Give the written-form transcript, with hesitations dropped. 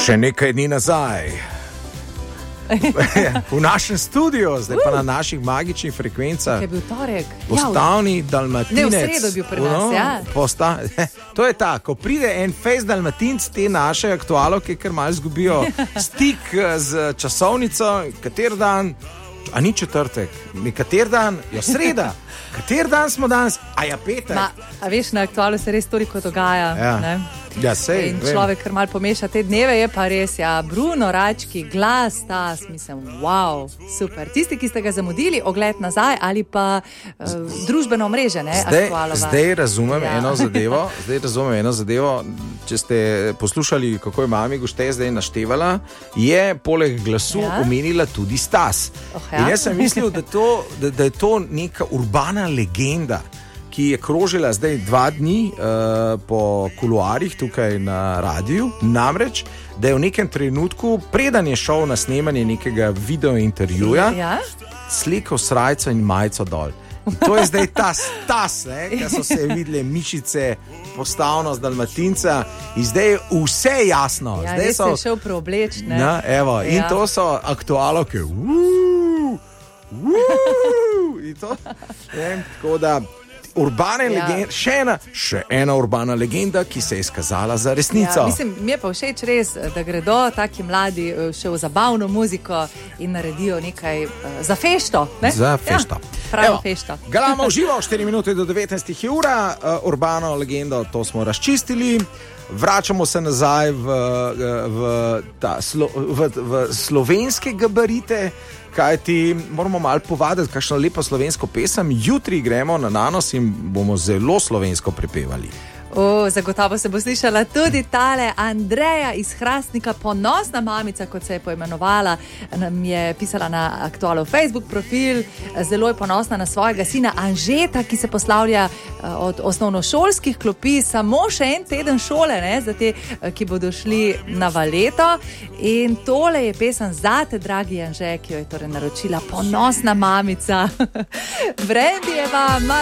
Še nekaj dni nazaj. V našem studiu, zdaj pa na naših magičnih frekvencah. Je bil torek. Postavni Dalmatinec. Ne, v sredo je bil pri nas, ja. To je ta, ko pride en fejs Dalmatinc, te naše aktualovke, ker malo izgubijo stik z časovnico, kater dan, a ni četrtek, kater dan, jo sreda, kater dan smo danes, a ja petek. A veš, na aktualu se res toliko dogaja, ne? Ja, sej, in človek, ker malo pomeša te dneve, je pa res, ja, Bruno Rački, glas, mislim, wow, super. Tisti, ki ste ga zamudili, ogled nazaj ali pa družbeno omrežje, ne, aktualova. Zdaj razumem eno zadevo, če ste poslušali, kako je mami Gošte zdaj naštevala, je poleg glasu omenila tudi Stas. In jaz sem mislil, da je to neka urbana legenda, ki je krožila zdaj 2 dni po kuluarih tukaj na radiju, namreč, da je v nekem trenutku, preden je šel na snemanje nekega videointervjuja, slikal srajco in majico dol. In to je zdaj ta Stas, ker so se videle mišice, postavnost Dalmatinca in zdaj je vse jasno. Ja, zdaj se je šel preobleč, ne? Ja, evo, in to so aktualovke. In to, tako da urbane legende, še ena urbana legenda, ki se je izkazala za resnico. Ja, mislim, mi je pa všeč res, da gredo taki mladi še v zabavno muziko in naredijo nekaj za fešto. Ne? Za fešto. Ja, pravo fešto. Galamo živo, 4 minute do 19 ura, urbano legendo, to smo razčistili. Vračamo se nazaj v slovenske gabarite, kajti moramo malo povaditi kakšno lepo slovensko pesem. Jutri gremo na Nanos in bomo zelo slovensko prepevali. Zagotovo se bo slišala tudi tale Andreja iz Hrastnika, ponosna mamica, kot se je poimenovala, nam je pisala na aktualov Facebook profil, zelo je ponosna na svojega sina Anžeta, ki se poslavlja od osnovnošolskih klopi, samo še en teden šole, ne, za te, ki bodo šli na valeto, in tole je pesem zate, dragi Anže, ki jo je torej naročila ponosna mamica. Brendijeva